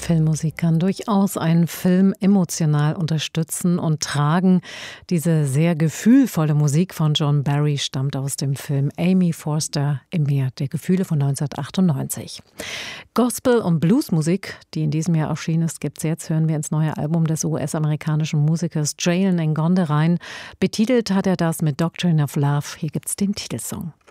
Filmmusik kann durchaus einen Film emotional unterstützen und tragen. Diese sehr gefühlvolle Musik von John Barry stammt aus dem Film Amy Forster im Meer der Gefühle von 1998. Gospel- und Bluesmusik, die in diesem Jahr erschienen ist, gibt's jetzt, hören wir ins neue Album des US-amerikanischen Musikers Jalen Ngonde rein. Betitelt hat er das mit Doctrine of Love. Hier gibt's den Titelsong.